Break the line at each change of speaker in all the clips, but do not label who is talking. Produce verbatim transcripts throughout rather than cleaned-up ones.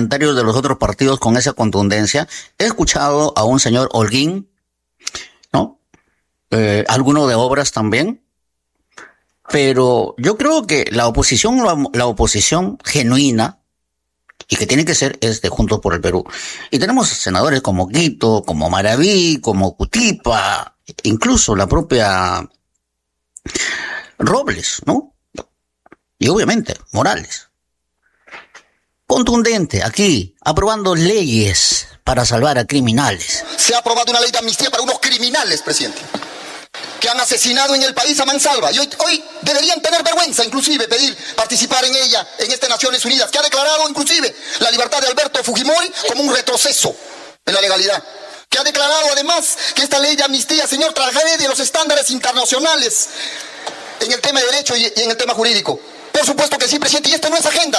parlamentarios de los otros partidos con esa contundencia. He escuchado a un señor Holguín, ¿no? Eh, alguno de Obras también. Pero yo creo que la oposición, la, la oposición genuina, y que tiene que ser, es de Juntos por el Perú. Y tenemos senadores como Quito, como Maraví, como Cutipa, incluso la propia Robles, ¿no? Y obviamente Morales. Contundente aquí, aprobando leyes para salvar a criminales.
Se ha aprobado una ley de amnistía para unos criminales, presidente, que han asesinado en el país a mansalva. Y hoy, hoy deberían tener vergüenza, inclusive, pedir participar en ella, en estas Naciones Unidas, que ha declarado, inclusive, la libertad de Alberto Fujimori como un retroceso en la legalidad. Que ha declarado, además, que esta ley de amnistía, señor, transgrede los estándares internacionales en el tema de derecho y en el tema jurídico. Por supuesto que sí, presidente, y esto no es agenda.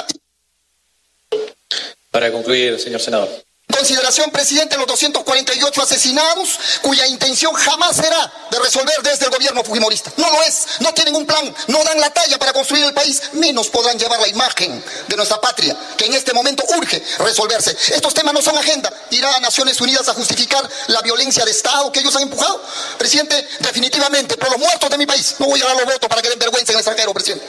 Para concluir, señor senador.
Consideración, presidente, los doscientos cuarenta y ocho asesinados, cuya intención jamás será de resolver desde el gobierno fujimorista. No lo es, no tienen un plan, no dan la talla para construir el país, menos podrán llevar la imagen de nuestra patria, que en este momento urge resolverse. Estos temas no son agenda. Irá a Naciones Unidas a justificar la violencia de Estado que ellos han empujado. Presidente, definitivamente, por los muertos de mi país, no voy a dar los votos para que den vergüenza en el extranjero, presidente.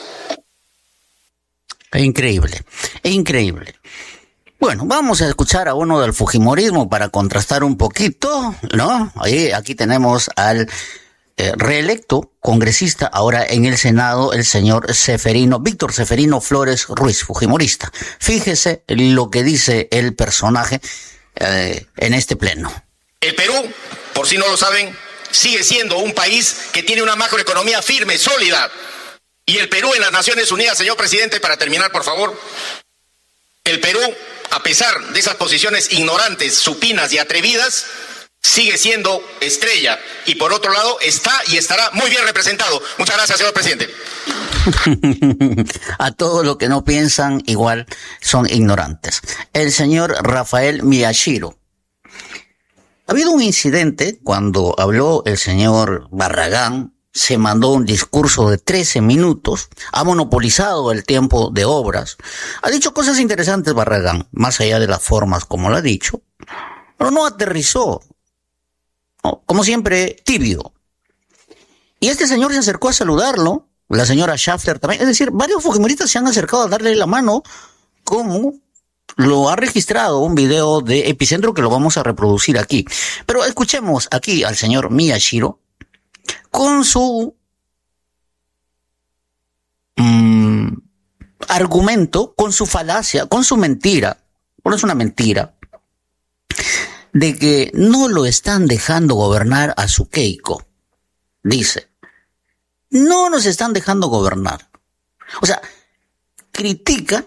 Es increíble, es increíble. Bueno, vamos a escuchar a uno del fujimorismo para contrastar un poquito, ¿no? Ahí, aquí tenemos al eh, reelecto congresista ahora en el Senado, el señor Ceferino, Víctor Ceferino Flores Ruiz, fujimorista. Fíjese lo que dice el personaje eh, en este pleno.
El Perú, por si no lo saben, sigue siendo un país que tiene una macroeconomía firme, sólida. Y el Perú en las Naciones Unidas, señor presidente, para terminar, por favor, el Perú, a pesar de esas posiciones ignorantes, supinas y atrevidas, sigue siendo estrella. Y por otro lado, está y estará muy bien representado. Muchas gracias, señor presidente.
A todos los que no piensan igual son ignorantes. El señor Rafael Miyashiro. Ha habido un incidente cuando habló el señor Barragán. Se mandó un discurso de trece minutos, ha monopolizado el tiempo de Obras, ha dicho cosas interesantes Barragán, más allá de las formas como lo ha dicho, pero no aterrizó, no, como siempre, tibio. Y este señor se acercó a saludarlo, la señora Schafter también, es decir, varios fujimoristas se han acercado a darle la mano, como lo ha registrado un video de Epicentro que lo vamos a reproducir aquí. Pero escuchemos aquí al señor Miyashiro, con su mmm, argumento, con su falacia, con su mentira, bueno, es una mentira, de que no lo están dejando gobernar a su Keiko. Dice, no nos están dejando gobernar. O sea, critica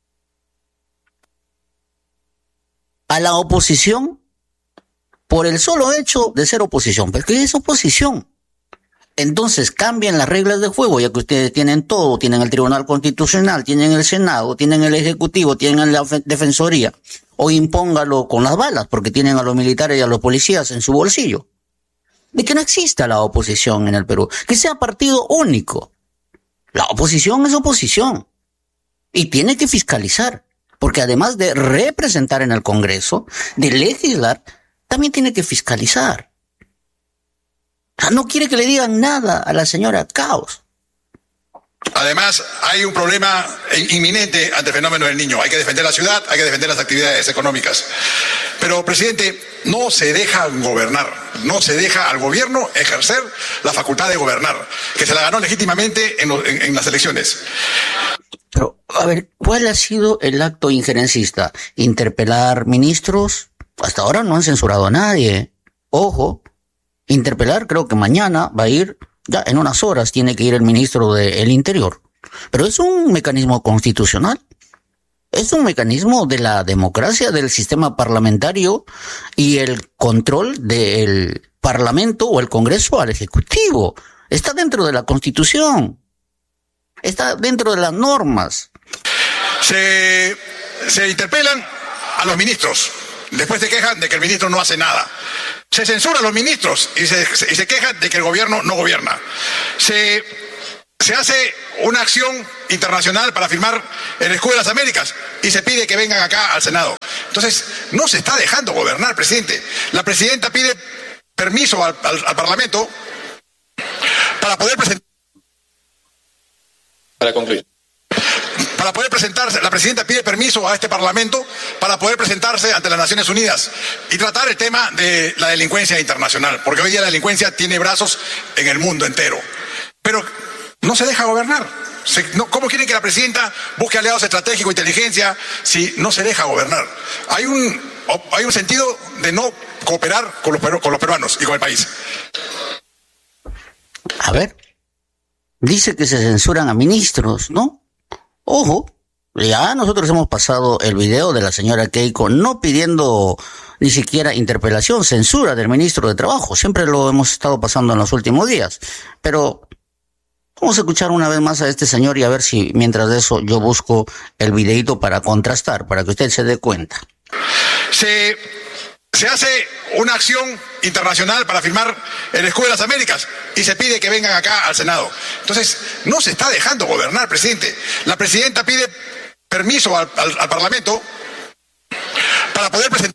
a la oposición por el solo hecho de ser oposición, porque es oposición. Entonces cambian las reglas de juego, ya que ustedes tienen todo, tienen el Tribunal Constitucional, tienen el Senado, tienen el Ejecutivo, tienen la Defensoría, o impóngalo con las balas, porque tienen a los militares y a los policías en su bolsillo. De que no exista la oposición en el Perú, que sea partido único. La oposición es oposición, y tiene que fiscalizar, porque además de representar en el Congreso, de legislar, también tiene que fiscalizar. O sea, no quiere que le digan nada a la señora Caos.
Además, hay un problema inminente ante el fenómeno del niño. Hay que defender la ciudad, hay que defender las actividades económicas. Pero, presidente, no se deja gobernar, no se deja al gobierno ejercer la facultad de gobernar, que se la ganó legítimamente en, lo, en, en las elecciones.
Pero, a ver, ¿cuál ha sido el acto injerencista? ¿Interpelar ministros? Hasta ahora no han censurado a nadie. Ojo. Interpelar, creo que mañana va a ir, ya en unas horas tiene que ir el ministro del Interior. Pero es un mecanismo constitucional. Es un mecanismo de la democracia, del sistema parlamentario y el control del Parlamento o el Congreso al Ejecutivo. Está dentro de la Constitución. Está dentro de las normas.
Se, se interpelan a los ministros. Después se quejan de que el ministro no hace nada. Se censura a los ministros y se, y se quejan de que el gobierno no gobierna. Se, se hace una acción internacional para firmar el escudo de las Américas. y se pide que vengan acá al Senado. Entonces, no se está dejando gobernar, presidente. La presidenta pide permiso al, al, al Parlamento para poder presentar...
Para concluir.
Para poder presentarse, la presidenta pide permiso a este Parlamento para poder presentarse ante las Naciones Unidas y tratar el tema de la delincuencia internacional, porque hoy día la delincuencia tiene brazos en el mundo entero. Pero no se deja gobernar. Se, no, ¿Cómo quieren que la presidenta busque aliados estratégicos, inteligencia, si no se deja gobernar? Hay un, hay un sentido de no cooperar con los, peru, con los peruanos y con el país.
A ver, dice que se censuran a ministros, ¿no? Ojo, ya nosotros hemos pasado el video de la señora Keiko no pidiendo ni siquiera interpelación, censura del ministro de Trabajo. Siempre lo hemos estado pasando en los últimos días. Pero vamos a escuchar una vez más a este señor y a ver si mientras de eso yo busco el videito para contrastar, para que usted se dé cuenta.
Se, se hace una acción internacional para firmar el escudo de las Américas y se pide que vengan acá al Senado. Entonces, no se está dejando gobernar, presidente. La presidenta pide permiso al, al, al Parlamento para poder presentar...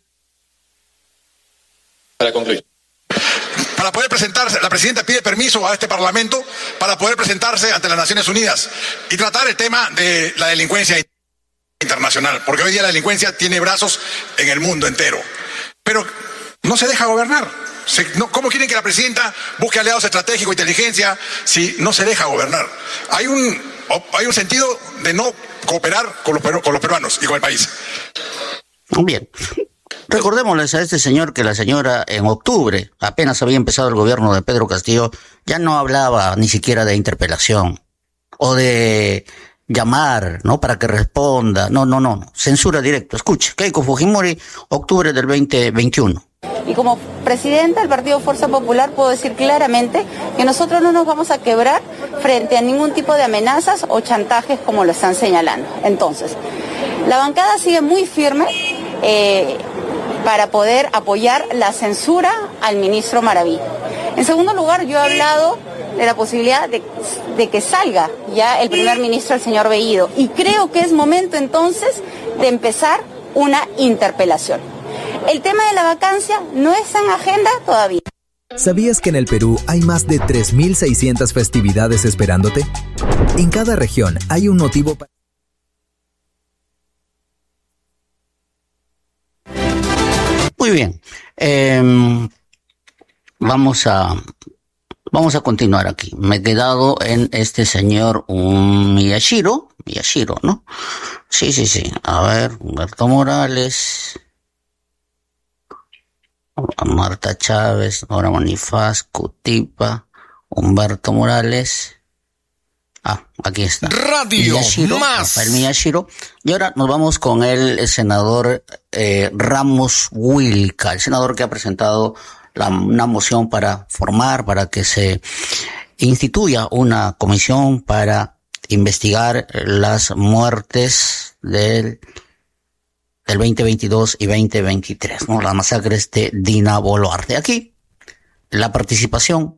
Para concluir.
Para poder presentarse, la presidenta pide permiso a este Parlamento para poder presentarse ante las Naciones Unidas y tratar el tema de la delincuencia internacional, porque hoy día la delincuencia tiene brazos en el mundo entero. Pero no se deja gobernar. Se, no, ¿Cómo quieren que la presidenta busque aliados estratégicos, inteligencia, si no se deja gobernar? Hay un, hay un sentido de no cooperar con los, peru, con los peruanos y con el país.
Bien. Recordémosles a este señor que la señora en octubre, apenas había empezado el gobierno de Pedro Castillo, ya no hablaba ni siquiera de interpelación o de llamar, ¿no? Para que responda. No, no, no. Censura directo. Escuche. Keiko Fujimori, octubre del veinte veintiuno.
Y como presidenta del Partido Fuerza Popular puedo decir claramente que nosotros no nos vamos a quebrar frente a ningún tipo de amenazas o chantajes como lo están señalando. Entonces, la bancada sigue muy firme eh, para poder apoyar la censura al ministro Maraví. En segundo lugar, yo he hablado de la posibilidad de, de que salga ya el primer ministro, el señor Bellido. Y creo que es momento entonces de empezar una interpelación. El tema de la vacancia no está en agenda todavía.
¿Sabías que en el Perú hay más de tres mil seiscientas festividades esperándote? En cada región hay un motivo para...
Muy bien. Eh, vamos a... Vamos a continuar aquí. Me he quedado en este señor um, Miyashiro. Miyashiro, ¿no? Sí, sí, sí. A ver, Humberto Morales. Marta Chávez, Nora Bonifaz, Cutipa, Humberto Morales. Ah, aquí está.
Radio
Miyashiro,
Más.
Rafael Miyashiro. Y ahora nos vamos con el senador eh, Ramos Wilca, el senador que ha presentado La, una moción para formar, para que se instituya una comisión para investigar las muertes del, del veinte veintidós y veinte veintitrés, ¿no? Las masacres de Dina Boluarte. Aquí, la participación,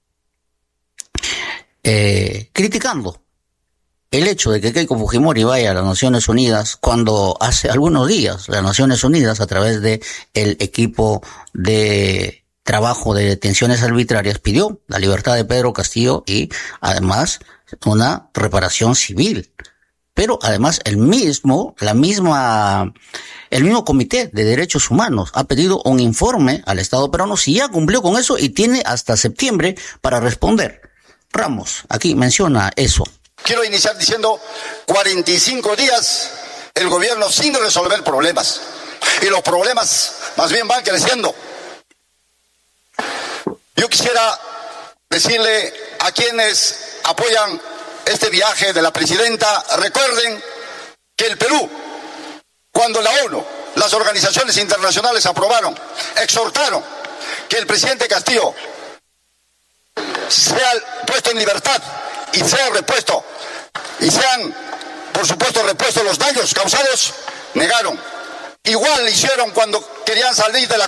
eh, criticando el hecho de que Keiko Fujimori vaya a las Naciones Unidas cuando hace algunos días las Naciones Unidas, a través de el equipo de trabajo de detenciones arbitrarias, pidió la libertad de Pedro Castillo y además una reparación civil. Pero además el mismo, la misma, el mismo Comité de Derechos Humanos ha pedido un informe al Estado peruano si ya cumplió con eso y tiene hasta septiembre para responder. Ramos, aquí menciona eso.
Quiero iniciar diciendo cuarenta y cinco días el gobierno sin resolver problemas. Y los problemas más bien van creciendo. Yo quisiera decirle a quienes apoyan este viaje de la presidenta, recuerden que el Perú, cuando la ONU, las organizaciones internacionales aprobaron, exhortaron que el presidente Castillo sea puesto en libertad y sea repuesto, y sean, por supuesto, repuestos los daños causados, negaron. Igual hicieron cuando querían salir de la...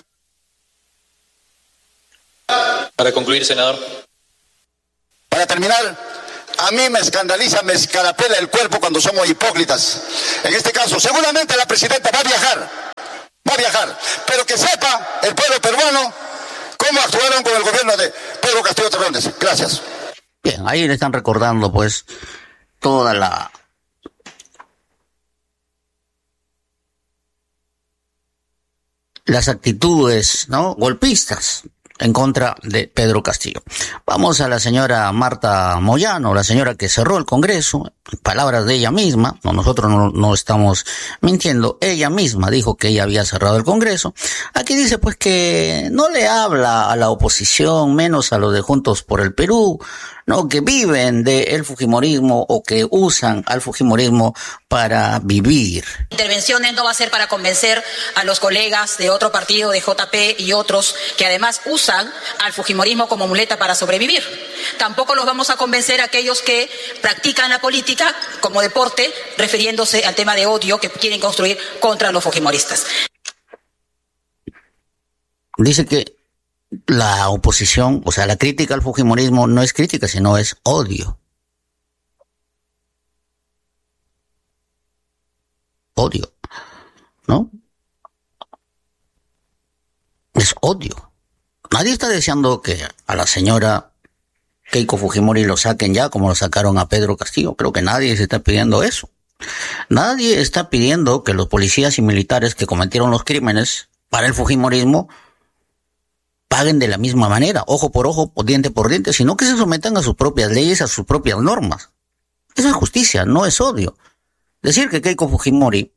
Para concluir, senador.
Para terminar, A mí me escandaliza, me escarapela el cuerpo cuando somos hipócritas. En este caso, seguramente la presidenta va a viajar, va a viajar, pero que sepa el pueblo peruano cómo actuaron con el gobierno de Pedro Castillo Terrones. Gracias.
Bien, ahí le están recordando pues toda la... las actitudes, ¿no?, golpistas en contra de Pedro Castillo. Vamos a la señora Marta Moyano, la señora que cerró el Congreso, palabras de ella misma, no, nosotros no, no estamos mintiendo, ella misma dijo que ella había cerrado el Congreso. Aquí dice pues que no le habla a la oposición, menos a los de Juntos por el Perú, no, que viven del fujimorismo o que usan al fujimorismo para vivir.
Intervenciones no va a ser para convencer a los colegas de otro partido, de J P y otros, que además usan al fujimorismo como muleta para sobrevivir. Tampoco los vamos a convencer a aquellos que practican la política como deporte, refiriéndose al tema de odio que quieren construir contra los fujimoristas.
Dice que la oposición, o sea, la crítica al fujimorismo no es crítica, sino es odio. Odio, ¿no? Es odio. Nadie está deseando que a la señora Keiko Fujimori lo saquen ya, como lo sacaron a Pedro Castillo. Creo que nadie se está pidiendo eso. Nadie está pidiendo que los policías y militares que cometieron los crímenes para el fujimorismo paguen de la misma manera, ojo por ojo, diente por diente, sino que se sometan a sus propias leyes, a sus propias normas. Eso es justicia, no es odio. Decir que Keiko Fujimori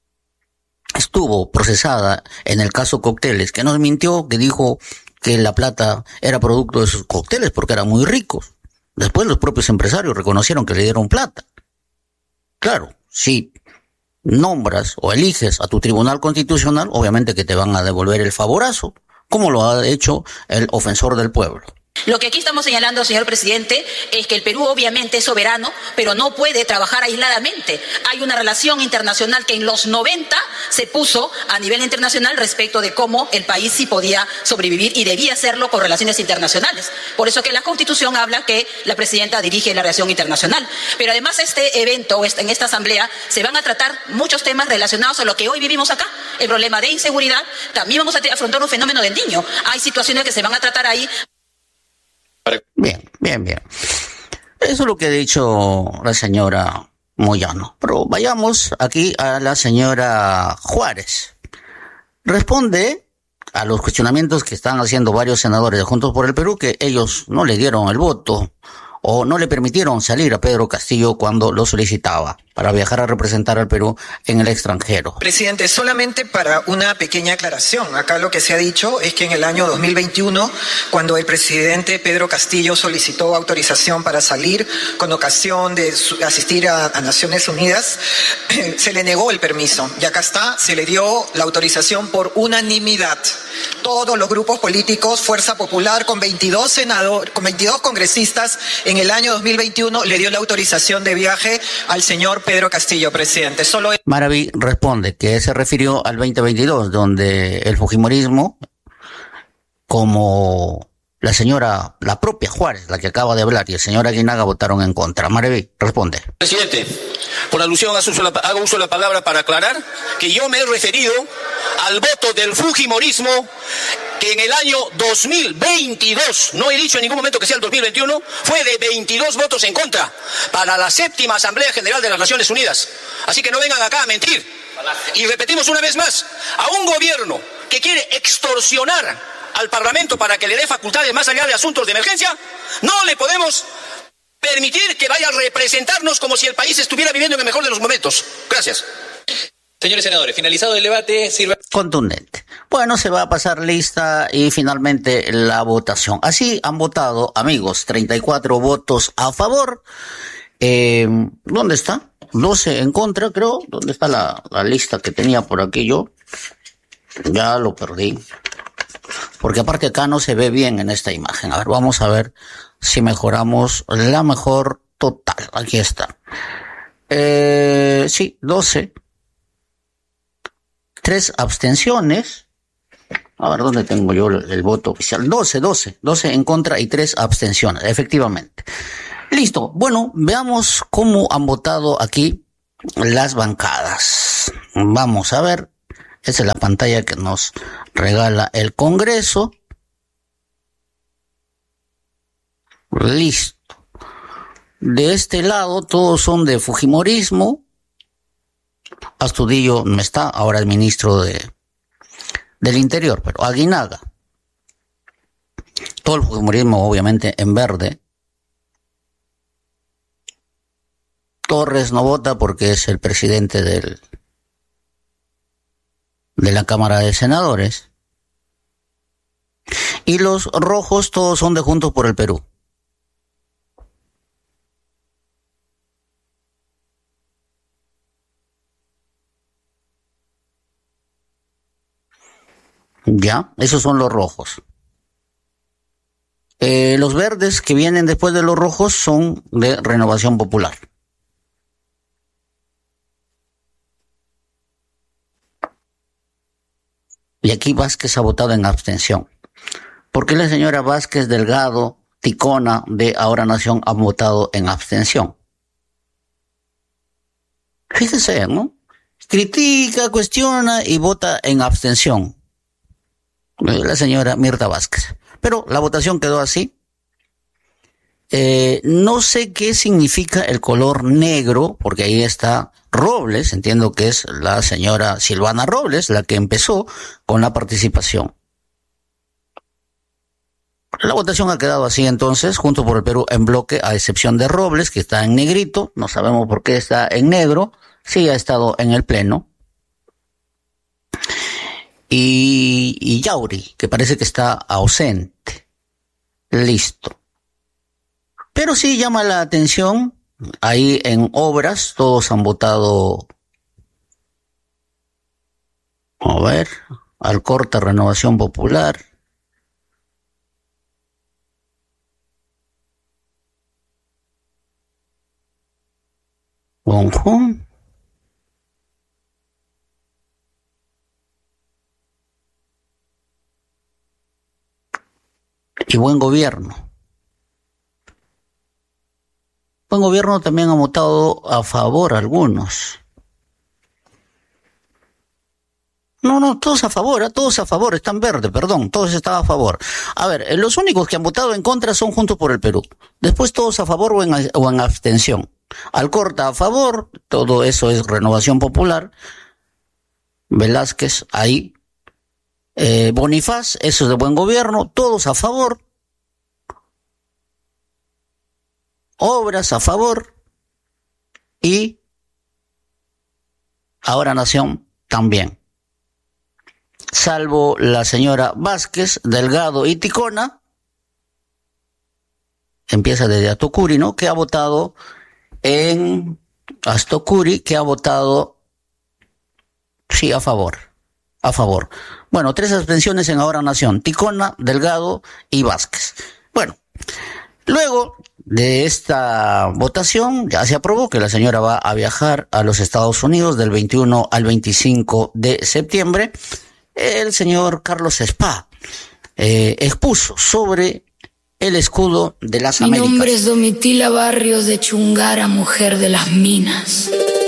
estuvo procesada en el caso Cócteles, que nos mintió, que dijo que la plata era producto de sus cócteles porque eran muy ricos. Después los propios empresarios reconocieron que le dieron plata. Claro, si nombras o eliges a tu tribunal constitucional, obviamente que te van a devolver el favorazo, como lo ha hecho el ofensor del pueblo.
Lo que aquí estamos señalando, señor presidente, es que el Perú obviamente es soberano, pero no puede trabajar aisladamente. Hay una relación internacional que en los noventa se puso a nivel internacional respecto de cómo el país sí podía sobrevivir y debía hacerlo con relaciones internacionales. Por eso que la Constitución habla que la presidenta dirige la relación internacional. Pero además este evento, en esta asamblea, se van a tratar muchos temas relacionados a lo que hoy vivimos acá. El problema de inseguridad, también vamos a afrontar un fenómeno del niño. Hay situaciones que se van a tratar ahí.
Bien, bien, bien. Eso es lo que ha dicho la señora Moyano. Pero vayamos aquí a la señora Juárez. Responde a los cuestionamientos que están haciendo varios senadores de Juntos por el Perú, que ellos no le dieron el voto o no le permitieron salir a Pedro Castillo cuando lo solicitaba para viajar a representar al Perú en el extranjero.
Presidente, solamente para una pequeña aclaración. Acá lo que se ha dicho es que en el año dos mil veintiuno, cuando el presidente Pedro Castillo solicitó autorización para salir con ocasión de asistir a, a Naciones Unidas, se le negó el permiso. Y acá está, se le dio la autorización por unanimidad. Todos los grupos políticos, Fuerza Popular, con veintidós senadores, con veintidós congresistas, en el año dos mil veintiuno le dio la autorización de viaje al señor Pedro Castillo, presidente. Solo...
Maraví responde que se refirió al veinte veintidós, donde el fujimorismo, como la señora, la propia Juárez, la que acaba de hablar, y el señor Aguinaga votaron en contra. Maraví responde.
Presidente, por alusión hago uso, la, hago uso de la palabra para aclarar que yo me he referido al voto del fujimorismo que en el año dos mil veintidós, no he dicho en ningún momento que sea el dos mil veintiuno, fue de veintidós votos en contra para la séptima Asamblea General de las Naciones Unidas. Así que no vengan acá a mentir. Y repetimos una vez más, a un gobierno que quiere extorsionar al Parlamento para que le dé facultades más allá de asuntos de emergencia, no le podemos permitir que vaya a representarnos como si el país estuviera viviendo en el mejor de los momentos. Gracias.
Señores senadores, finalizado el debate, sirve...
Contundente. Bueno, se va a pasar lista y finalmente la votación. Así han votado, amigos, treinta y cuatro votos a favor. Eh, ¿Dónde está? doce en contra, creo. ¿Dónde está la, la lista que tenía por aquí yo? Ya lo perdí. Porque aparte acá no se ve bien en esta imagen. A ver, vamos a ver si mejoramos la mejor total. Aquí está. Eh, sí, doce. Tres abstenciones. A ver, ¿dónde tengo yo el, el voto oficial? doce, doce. doce en contra y tres abstenciones, efectivamente. Listo. Bueno, veamos cómo han votado aquí las bancadas. Vamos a ver. Esa es la pantalla que nos regala el Congreso. Listo. De este lado todos son de fujimorismo. Astudillo no está, ahora es ministro de, del Interior, pero Aguinaga. Todo el fujimorismo obviamente en verde. Torres no vota porque es el presidente del, de la Cámara de Senadores. Y los rojos todos son de Juntos por el Perú. Ya, esos son los rojos. Eh, los verdes que vienen después de los rojos son de Renovación Popular. Y aquí Vázquez ha votado en abstención. ¿Por qué la señora Vázquez, Delgado, Ticona de Ahora Nación han votado en abstención? Fíjense, ¿no? Critica, cuestiona y vota en abstención. La señora Mirta Vázquez. Pero la votación quedó así. Eh, no sé qué significa el color negro, porque ahí está Robles, entiendo que es la señora Silvana Robles, la que empezó con la participación. La votación ha quedado así entonces, Juntos por el Perú en bloque, a excepción de Robles, que está en negrito, no sabemos por qué está en negro, sí ha estado en el pleno. Y, y Yauri, que parece que está ausente. Listo. Pero sí llama la atención, ahí en obras, todos han votado, a ver, Alcorta, Renovación Popular. Bonjón. Y Buen Gobierno. Buen Gobierno también ha votado a favor algunos. No, no, todos a favor, ¿eh? todos a favor, están verde, perdón, todos están a favor. A ver, eh, los únicos que han votado en contra son Juntos por el Perú. Después todos a favor o en, o en abstención. Alcorta a favor, todo eso es Renovación Popular. Velázquez ahí. Eh, Bonifaz, eso es de Buen Gobierno, todos a favor. Obras a favor. Y Ahora Nación también. Salvo la señora Vázquez, Delgado y Ticona, empieza desde Astocuri, ¿no? Que ha votado en Astocuri, que ha votado, sí, a favor, a favor. Bueno, tres abstenciones en Ahora Nación, Ticona, Delgado y Vázquez. Bueno, luego de esta votación ya se aprobó que la señora va a viajar a los Estados Unidos del veintiuno al veinticinco de septiembre. El señor Carlos Spa eh, expuso sobre el escudo de las
Mi
Américas.
Mi nombre es Domitila Barrios de Chungara, mujer de las minas.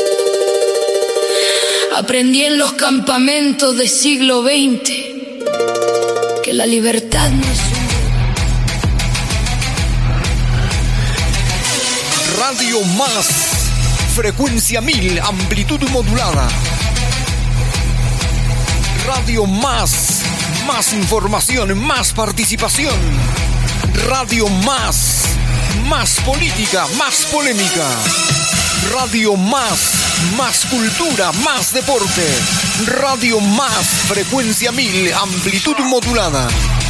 Aprendí en los campamentos del siglo veinte que la libertad no es un...
Radio Más, frecuencia mil, amplitud modulada. Radio Más, más información, más participación. Radio Más, más política, más polémica. Radio Más, más cultura, más deporte. Radio Más, frecuencia mil, amplitud modulada.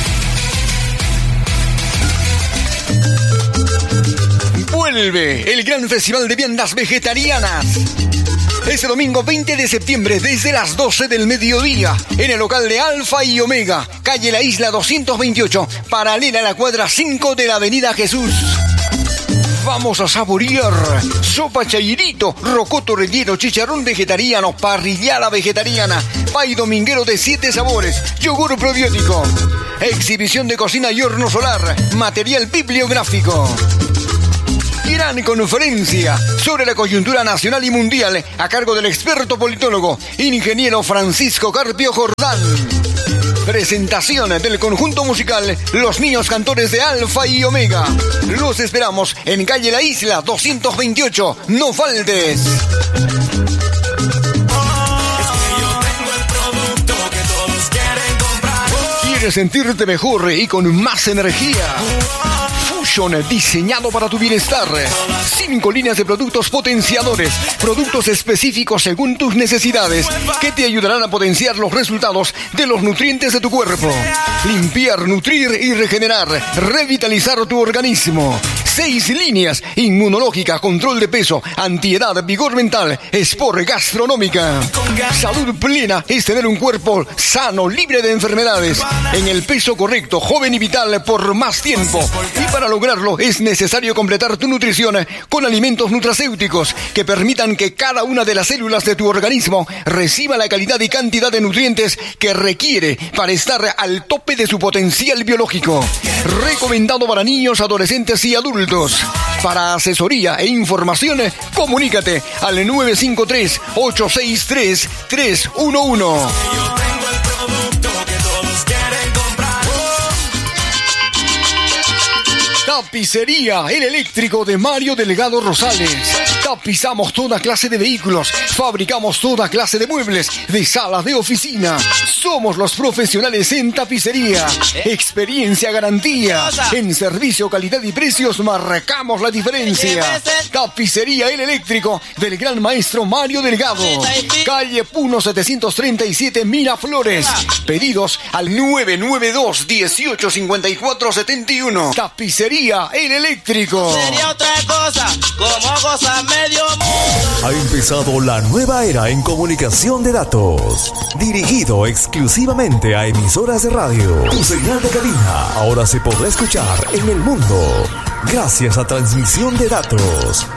Vuelve el gran festival de viandas vegetarianas. Ese domingo veinte de septiembre desde las doce del mediodía en el local de Alfa y Omega, calle La Isla doscientos veintiocho, paralela a la cuadra cinco de la avenida Jesús. Vamos a saborear sopa chayirito, rocoto relleno, chicharrón vegetariano, parrillada vegetariana, pay dominguero de siete sabores, yogur probiótico, exhibición de cocina y horno solar, material bibliográfico. Gran conferencia sobre la coyuntura nacional y mundial a cargo del experto politólogo, ingeniero Francisco Carpio Jordán. Presentación del conjunto musical Los Niños Cantores de Alfa y Omega. Los esperamos en calle La Isla doscientos veintiocho. No faltes. ¿Quieres sentirte mejor y con más energía? Fusion, diseñado para tu bienestar. Cinco líneas de productos potenciadores, productos específicos según tus necesidades, que te ayudarán a potenciar los resultados de los nutrientes de tu cuerpo. Limpiar, nutrir y regenerar, revitalizar tu organismo. Seis líneas: inmunológica, control de peso, antiedad, vigor mental, sport, gastronómica. Salud plena es tener un cuerpo sano, libre de enfermedades, en el peso correcto, joven y vital por más tiempo. Y para lograrlo es necesario completar tu nutrición con alimentos nutracéuticos que permitan que cada una de las células de tu organismo reciba la calidad y cantidad de nutrientes que requiere para estar al tope de su potencial biológico. Recomendado para niños, adolescentes y adultos. Para asesoría e información, comunícate al nueve cinco tres, ocho seis tres, tres uno uno. Tapicería El Eléctrico de Mario Delgado Rosales. Tapizamos toda clase de vehículos, fabricamos toda clase de muebles, de salas de oficina. Somos los profesionales en tapicería. Experiencia, garantía. En servicio, calidad y precios marcamos la diferencia. Tapicería El Eléctrico del gran maestro Mario Delgado. Calle Puno setecientos treinta y siete, Miraflores. Pedidos al nueve nueve dos, dieciocho cincuenta y cuatro setenta y uno. Tapicería El Eléctrico.
Sería otra cosa, como cosa medio mundo.
Ha empezado la nueva era en comunicación de datos, dirigido exclusivamente a emisoras de radio. Tu señal de cabina ahora se podrá escuchar en el mundo gracias a transmisión de datos.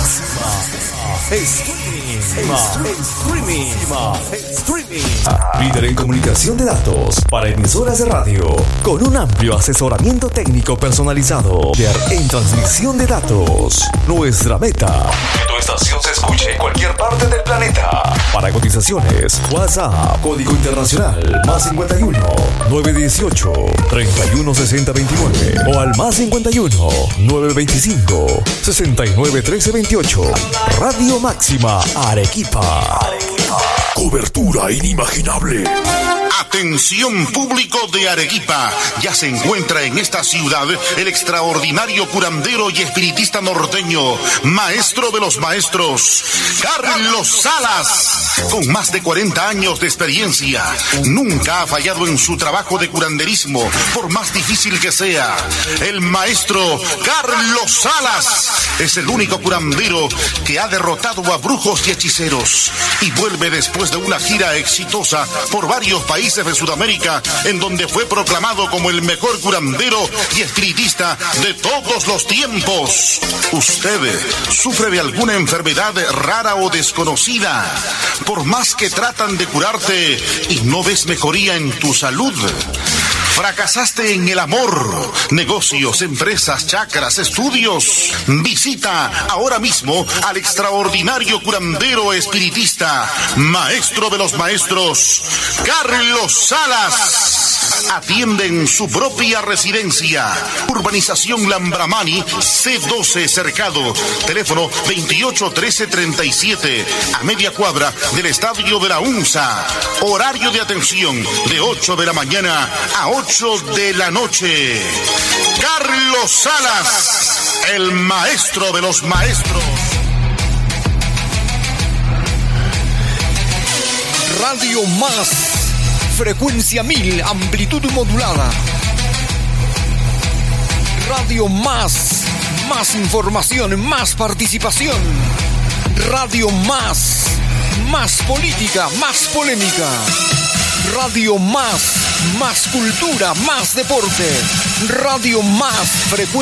Streaming. Streaming. Líder en comunicación de datos para emisoras de radio, con un amplio asesoramiento técnico personalizado. Líder en transmisión de datos. Nuestra meta: que tu estación se escuche en cualquier parte del planeta. Para cotizaciones, WhatsApp, código internacional, más cincuenta y uno, nueve dieciocho, treinta y uno sesenta veintinueve o al más cincuenta y uno, nueve veinticinco, sesenta y nueve trece veintiocho. Radio Máxima Arequipa. Arequipa. Cobertura inimaginable.
Atención público de Arequipa, ya se encuentra en esta ciudad el extraordinario curandero y espiritista norteño, maestro de los maestros, Carlos Salas. Con más de cuarenta años de experiencia, nunca ha fallado en su trabajo de curanderismo, por más difícil que sea. El maestro Carlos Salas es el único curandero que ha derrotado a brujos y hechiceros y vuelve después de una gira exitosa por varios países de Sudamérica, en donde fue proclamado como el mejor curandero y espiritista de todos los tiempos. ¿Usted sufre de alguna enfermedad rara o desconocida? Por más que tratan de curarte y no ves mejoría en tu salud. ¿Fracasaste en el amor, negocios, empresas, chakras, estudios? Visita ahora mismo al extraordinario curandero espiritista, maestro de los maestros, Carlos Salas. Atiende en su propia residencia. Urbanización Lambramani, C doce Cercado. Teléfono veintiocho trece treinta y siete, a media cuadra del Estadio de la UNSA. Horario de atención de ocho de la mañana a ocho de la noche. Carlos Salas, el maestro de los maestros.
Radio Más, frecuencia mil, amplitud modulada. Radio Más, más información, más participación. Radio Más, más política, más polémica. Radio Más, más cultura, más deporte. Radio Más, frecuencia